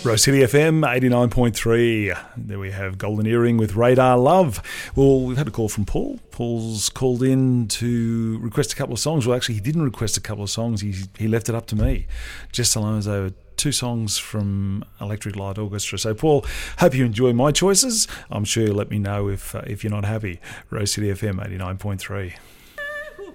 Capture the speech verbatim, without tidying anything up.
Rose City F M eighty-nine point three. There we have Golden Earring with Radar Love. Well, we've had a call from Paul. Paul's called in to request a couple of songs. Well, actually, he didn't request a couple of songs. He he left it up to me. Jess Alonso, two songs from Electric Light Orchestra. So, Paul, hope you enjoy my choices. I'm sure you'll let me know if uh, if you're not happy. Rose City F M eighty-nine point three.